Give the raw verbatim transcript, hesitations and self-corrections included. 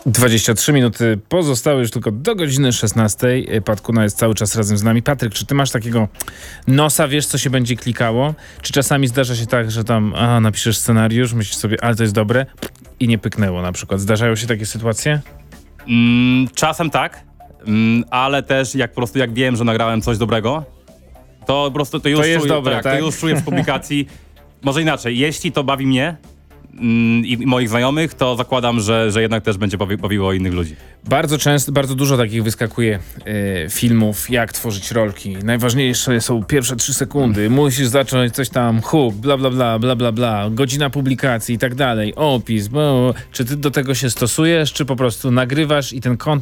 dwadzieścia trzy minuty pozostały już tylko do godziny szesnastej. Pat Kuna jest cały czas razem z nami. Patryk, czy ty masz takiego nosa, wiesz, co się będzie klikało? Czy czasami zdarza się tak, że tam a, napiszesz scenariusz, myślisz sobie, ale to jest dobre i nie pyknęło na przykład. Zdarzają się takie sytuacje? Mm, czasem tak, mm, ale też jak po prostu jak wiem, że nagrałem coś dobrego, to po prostu to już, To jest czuję, dobre, tak, tak? to już czuję w publikacji. Może inaczej, jeśli to bawi mnie mm, i moich znajomych, to zakładam, że, że jednak też będzie bawi, bawiło innych ludzi. Bardzo często, bardzo dużo takich wyskakuje e, filmów, jak tworzyć rolki. Najważniejsze są pierwsze trzy sekundy. Musisz zacząć coś tam, hook, bla, bla, bla, bla, bla, bla, godzina publikacji i tak dalej, opis. Bo, czy ty do tego się stosujesz, czy po prostu nagrywasz i ten content